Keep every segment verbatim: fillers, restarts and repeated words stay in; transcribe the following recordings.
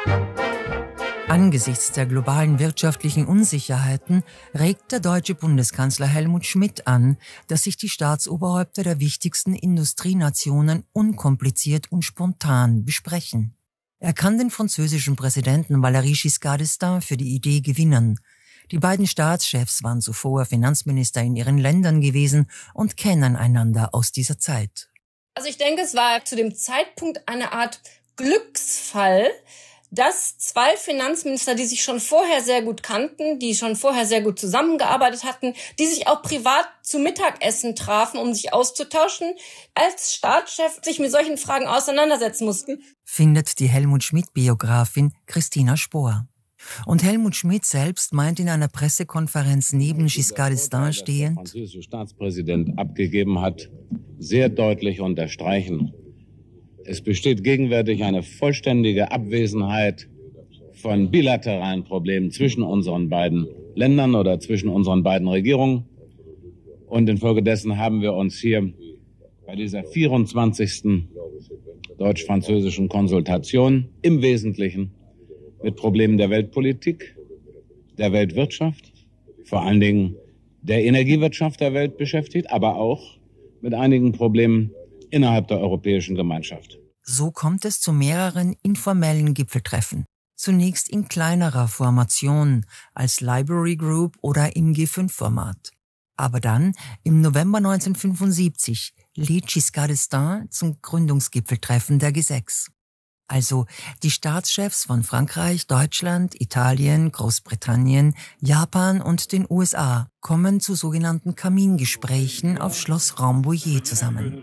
Angesichts der globalen wirtschaftlichen Unsicherheiten regt der deutsche Bundeskanzler Helmut Schmidt an, dass sich die Staatsoberhäupter der wichtigsten Industrienationen unkompliziert und spontan besprechen. Er kann den französischen Präsidenten Valéry Giscard d'Estaing für die Idee gewinnen. Die beiden Staatschefs waren zuvor Finanzminister in ihren Ländern gewesen und kennen einander aus dieser Zeit. Also ich denke, es war zu dem Zeitpunkt eine Art Glücksfall, dass zwei Finanzminister, die sich schon vorher sehr gut kannten, die schon vorher sehr gut zusammengearbeitet hatten, die sich auch privat zu Mittagessen trafen, um sich auszutauschen, als Staatschef sich mit solchen Fragen auseinandersetzen mussten. Findet die Helmut-Schmidt-Biografin Christina Spohr. Und Helmut Schmidt selbst meint in einer Pressekonferenz neben Giscard d'Estaing stehend: Der französische Staatspräsident abgegeben hat, sehr deutlich unterstreichen. Es besteht gegenwärtig eine vollständige Abwesenheit von bilateralen Problemen zwischen unseren beiden Ländern oder zwischen unseren beiden Regierungen. Und infolgedessen haben wir uns hier bei dieser vierundzwanzigsten deutsch-französischen Konsultation im Wesentlichen mit Problemen der Weltpolitik, der Weltwirtschaft, vor allen Dingen der Energiewirtschaft der Welt beschäftigt, aber auch mit einigen Problemen innerhalb der Europäischen Gemeinschaft. So kommt es zu mehreren informellen Gipfeltreffen. Zunächst in kleinerer Formation als Library Group oder im G fünf Format. Aber dann, im November neunzehnhundertfünfundsiebzig, lädt Giscard d'Estaing zum Gründungsgipfeltreffen der G sechs. Also die Staatschefs von Frankreich, Deutschland, Italien, Großbritannien, Japan und den U S A kommen zu sogenannten Kamingesprächen auf Schloss Rambouillet zusammen.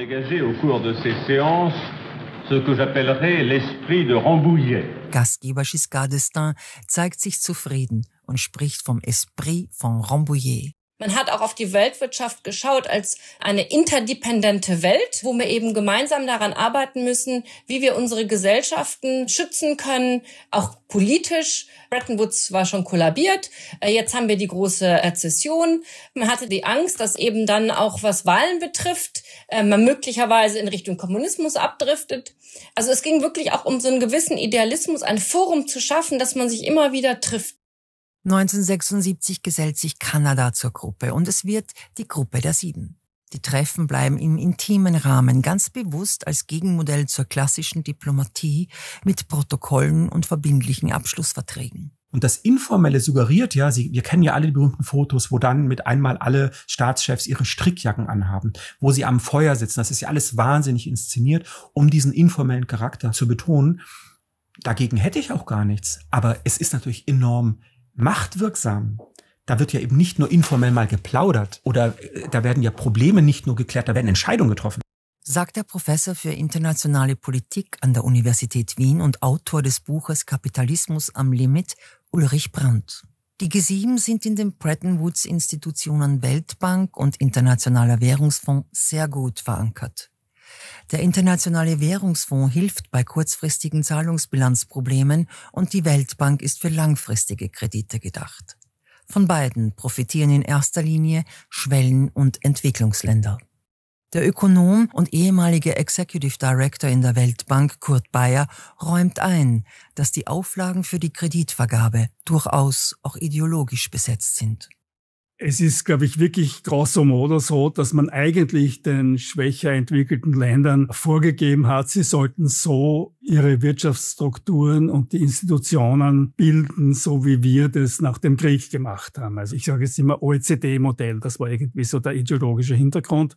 Gastgeber Giscard d'Estaing zeigt sich zufrieden und spricht vom Esprit von Rambouillet. Man hat auch auf die Weltwirtschaft geschaut als eine interdependente Welt, wo wir eben gemeinsam daran arbeiten müssen, wie wir unsere Gesellschaften schützen können, auch politisch. Bretton Woods war schon kollabiert. Jetzt haben wir die große Rezession. Man hatte die Angst, dass eben dann auch was Wahlen betrifft, man möglicherweise in Richtung Kommunismus abdriftet. Also es ging wirklich auch um so einen gewissen Idealismus, ein Forum zu schaffen, dass man sich immer wieder trifft. neunzehnhundertsechsundsiebzig gesellt sich Kanada zur Gruppe und es wird die Gruppe der Sieben. Die Treffen bleiben im intimen Rahmen, ganz bewusst als Gegenmodell zur klassischen Diplomatie mit Protokollen und verbindlichen Abschlussverträgen. Und das Informelle suggeriert ja, Sie, wir kennen ja alle die berühmten Fotos, wo dann mit einmal alle Staatschefs ihre Strickjacken anhaben, wo sie am Feuer sitzen. Das ist ja alles wahnsinnig inszeniert, um diesen informellen Charakter zu betonen. Dagegen hätte ich auch gar nichts. Aber es ist natürlich enorm machtwirksam. Da wird ja eben nicht nur informell mal geplaudert oder da werden ja Probleme nicht nur geklärt, da werden Entscheidungen getroffen. Sagt der Professor für internationale Politik an der Universität Wien und Autor des Buches Kapitalismus am Limit, Ulrich Brandt. Die G sieben sind in den Bretton Woods Institutionen Weltbank und Internationaler Währungsfonds sehr gut verankert. Der Internationale Währungsfonds hilft bei kurzfristigen Zahlungsbilanzproblemen und die Weltbank ist für langfristige Kredite gedacht. Von beiden profitieren in erster Linie Schwellen- und Entwicklungsländer. Der Ökonom und ehemalige Executive Director in der Weltbank, Kurt Bayer, räumt ein, dass die Auflagen für die Kreditvergabe durchaus auch ideologisch besetzt sind. Es ist, glaube ich, wirklich grosso modo so, dass man eigentlich den schwächer entwickelten Ländern vorgegeben hat, sie sollten so ihre Wirtschaftsstrukturen und die Institutionen bilden, so wie wir das nach dem Krieg gemacht haben. Also ich sage jetzt immer O E C D-Modell, das war irgendwie so der ideologische Hintergrund.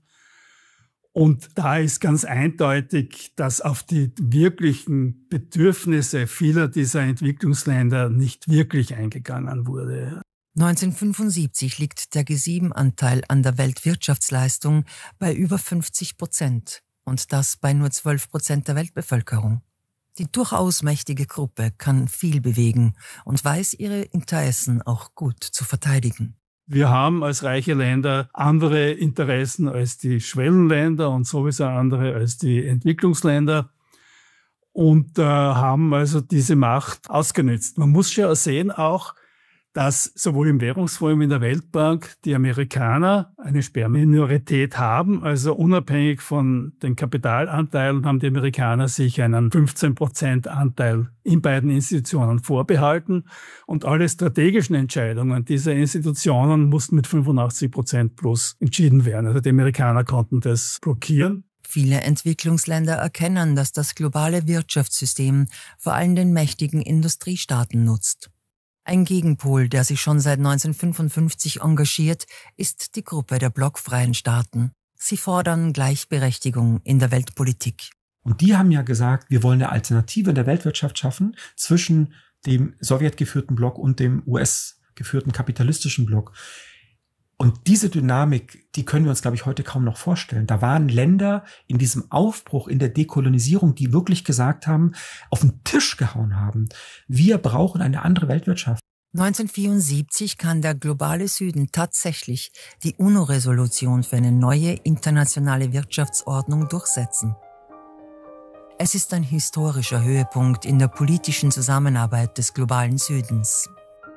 Und da ist ganz eindeutig, dass auf die wirklichen Bedürfnisse vieler dieser Entwicklungsländer nicht wirklich eingegangen wurde. neunzehnhundertfünfundsiebzig liegt der G sieben Anteil an der Weltwirtschaftsleistung bei über fünfzig Prozent und das bei nur zwölf Prozent der Weltbevölkerung. Die durchaus mächtige Gruppe kann viel bewegen und weiß ihre Interessen auch gut zu verteidigen. Wir haben als reiche Länder andere Interessen als die Schwellenländer und sowieso andere als die Entwicklungsländer und äh, haben also diese Macht ausgenutzt. Man muss schon sehen auch, dass sowohl im Währungsforum wie in der Weltbank die Amerikaner eine Sperrminorität haben. Also unabhängig von den Kapitalanteilen haben die Amerikaner sich einen fünfzehn Prozent Anteil in beiden Institutionen vorbehalten. Und alle strategischen Entscheidungen dieser Institutionen mussten mit fünfundachtzig Prozent plus entschieden werden. Also die Amerikaner konnten das blockieren. Viele Entwicklungsländer erkennen, dass das globale Wirtschaftssystem vor allem den mächtigen Industriestaaten nutzt. Ein Gegenpol, der sich schon seit neunzehnhundertfünfundfünfzig engagiert, ist die Gruppe der blockfreien Staaten. Sie fordern Gleichberechtigung in der Weltpolitik. Und die haben ja gesagt, wir wollen eine Alternative in der Weltwirtschaft schaffen zwischen dem sowjetgeführten Block und dem U S-geführten kapitalistischen Block. Und diese Dynamik, die können wir uns, glaube ich, heute kaum noch vorstellen. Da waren Länder in diesem Aufbruch, in der Dekolonisierung, die wirklich gesagt haben, auf den Tisch gehauen haben, wir brauchen eine andere Weltwirtschaft. neunzehnhundertvierundsiebzig kann der globale Süden tatsächlich die UNO-Resolution für eine neue internationale Wirtschaftsordnung durchsetzen. Es ist ein historischer Höhepunkt in der politischen Zusammenarbeit des globalen Südens.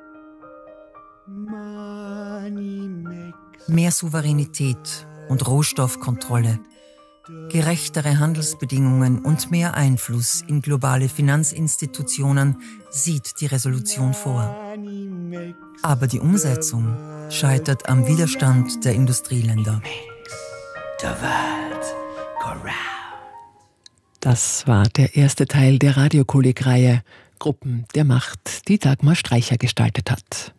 Mehr Souveränität und Rohstoffkontrolle, gerechtere Handelsbedingungen und mehr Einfluss in globale Finanzinstitutionen sieht die Resolution vor. Aber die Umsetzung scheitert am Widerstand der Industrieländer. Das war der erste Teil der Radiokolleg-Reihe Gruppen der Macht, die Dagmar Streicher gestaltet hat.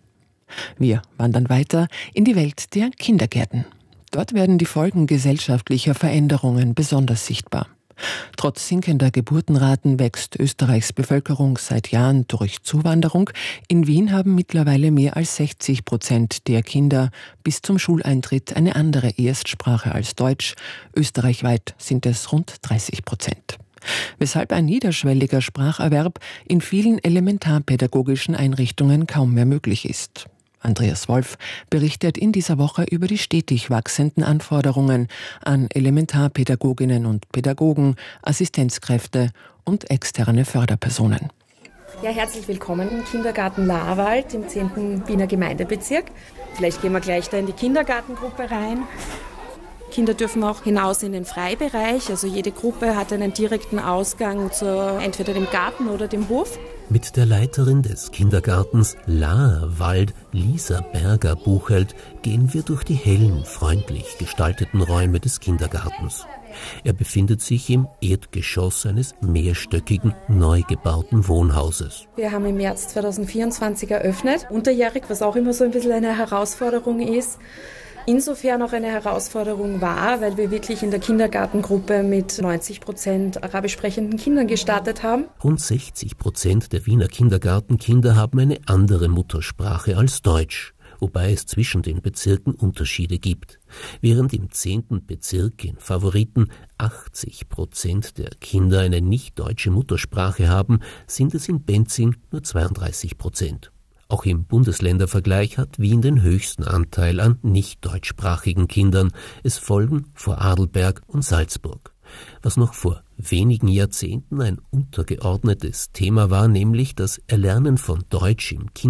Wir wandern weiter in die Welt der Kindergärten. Dort werden die Folgen gesellschaftlicher Veränderungen besonders sichtbar. Trotz sinkender Geburtenraten wächst Österreichs Bevölkerung seit Jahren durch Zuwanderung. In Wien haben mittlerweile mehr als sechzig Prozent der Kinder bis zum Schuleintritt eine andere Erstsprache als Deutsch. Österreichweit sind es rund dreißig Prozent. Weshalb ein niederschwelliger Spracherwerb in vielen elementarpädagogischen Einrichtungen kaum mehr möglich ist. Andreas Wolf berichtet in dieser Woche über die stetig wachsenden Anforderungen an Elementarpädagoginnen und Pädagogen, Assistenzkräfte und externe Förderpersonen. Ja, herzlich willkommen im Kindergarten Lahrwald im zehnten Wiener Gemeindebezirk. Vielleicht gehen wir gleich da in die Kindergartengruppe rein. Kinder dürfen auch hinaus in den Freibereich, also jede Gruppe hat einen direkten Ausgang zu entweder dem Garten oder dem Hof. Mit der Leiterin des Kindergartens Lahrwald, Lisa Berger-Buchelt, gehen wir durch die hellen, freundlich gestalteten Räume des Kindergartens. Er befindet sich im Erdgeschoss eines mehrstöckigen, neu gebauten Wohnhauses. Wir haben im März zweitausendvierundzwanzig eröffnet, unterjährig, was auch immer so ein bisschen eine Herausforderung ist. Insofern auch eine Herausforderung war, weil wir wirklich in der Kindergartengruppe mit neunzig Prozent arabisch sprechenden Kindern gestartet haben. Rund sechzig Prozent der Wiener Kindergartenkinder haben eine andere Muttersprache als Deutsch, wobei es zwischen den Bezirken Unterschiede gibt. Während im zehnten Bezirk in Favoriten achtzig Prozent der Kinder eine nicht-deutsche Muttersprache haben, sind es in Benzing nur zweiunddreißig Prozent. Auch im Bundesländervergleich hat Wien den höchsten Anteil an nicht-deutschsprachigen Kindern. Es folgen Vorarlberg und Salzburg. Was noch vor wenigen Jahrzehnten ein untergeordnetes Thema war, nämlich das Erlernen von Deutsch im Kindergarten,